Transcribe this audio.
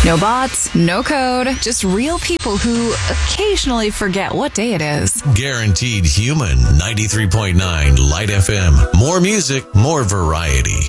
No bots, no code, just real people who occasionally forget what day it is. Guaranteed Human. 93.9 Light FM. More music, more variety.